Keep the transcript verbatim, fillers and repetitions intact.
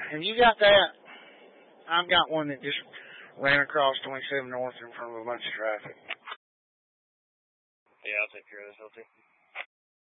have you got that? I've got one that just ran across twenty-seven North in front of a bunch of traffic. Yeah, I'll take care of this, L T.